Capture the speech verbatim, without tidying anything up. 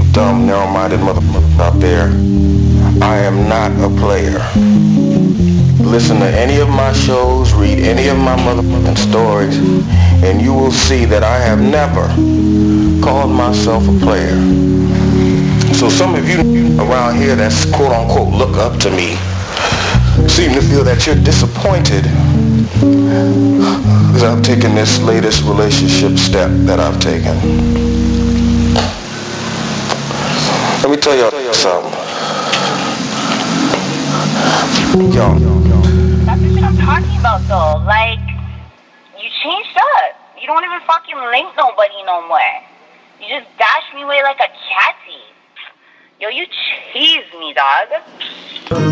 dumb, narrow-minded motherfuckers out there. I am not a player. Listen to any of my shows, read any of my motherfucking stories, and you will see that I have never called myself a player. So some of you around here that's quote-unquote look up to me seem to feel that you're disappointed because I've taken this latest relationship step that I've taken. Let me tell y'all something. Yo. That's the shit I'm talking about though. Like, you changed up. You don't even fucking link nobody no more. You just dash me away like a catty. Yo, you cheese me, dog.